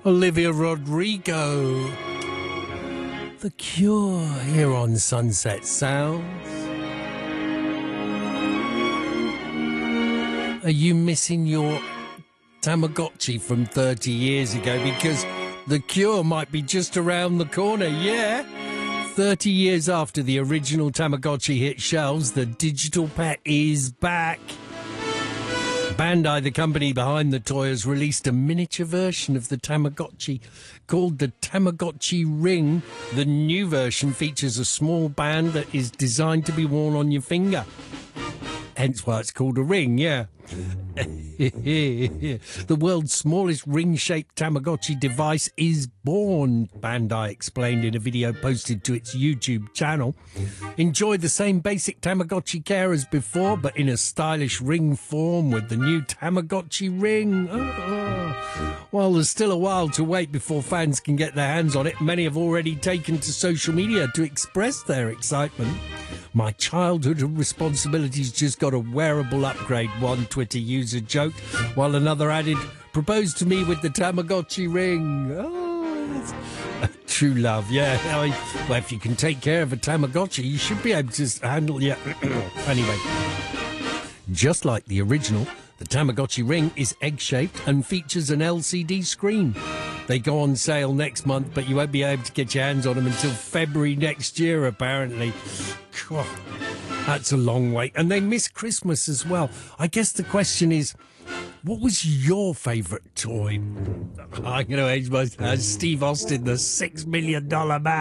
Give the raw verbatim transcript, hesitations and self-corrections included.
Olivia Rodrigo. The Cure here on Sunset Sounds. Are you missing your Tamagotchi from thirty years ago? Because The Cure might be just around the corner, yeah. thirty years after the original Tamagotchi hit shelves, the digital pet is back. Bandai, the company behind the toy, has released a miniature version of the Tamagotchi called the Tamagotchi Ring. The new version features a small band that is designed to be worn on your finger. Hence why it's called a ring, yeah. The world's smallest ring-shaped Tamagotchi device is born, Bandai explained in a video posted to its YouTube channel. Enjoy the same basic Tamagotchi care as before, but in a stylish ring form with the new Tamagotchi Ring. Oh. While there's still a while to wait before fans can get their hands on it, many have already taken to social media to express their excitement. My childhood responsibilities just got a wearable upgrade, one Twitter user joked, while another added, proposed to me with the Tamagotchi Ring. Oh, true love, yeah. I mean, well, if you can take care of a Tamagotchi, you should be able to handle your... Anyway, just like the original, the Tamagotchi Ring is egg-shaped and features an L C D screen. They go on sale next month, but you won't be able to get your hands on them until February next year, apparently. God, that's a long wait. And they miss Christmas as well. I guess the question is, what was your favourite toy? I'm going to age myself as Steve Austin, the six million dollar man.